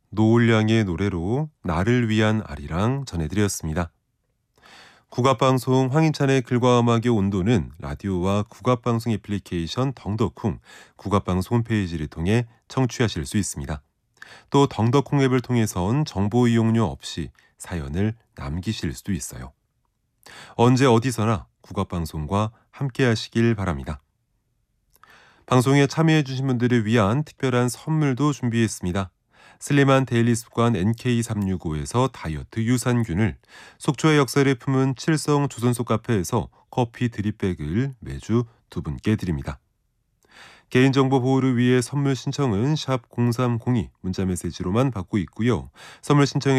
노을량의 노래로 나를 위한 아리랑 전해드렸습니다. 국악방송 황인찬의 글과 음악의 온도는 라디오와 국악방송 애플리케이션 덩더콩, 국악방송 홈페이지를 통해 청취하실 수 있습니다. 또 덩더콩 앱을 통해선 정보 이용료 없이 사연을 남기실 수도 있어요. 언제 어디서나 국악방송과 함께 하시길 바랍니다. 방송에 참여해 주신 분들을 위한 특별한 선물도 준비했습니다. 슬림한 데일리 습관 NK365에서 다이어트 유산균을, 속초의 역사를 품은 칠성 조선소 카페에서 커피 드립백을 매주 2분께 드립니다. 개인정보 보호를 위해 선물 신청은 샵 0302 문자메시지로만 받고 있고요. 선물 신청에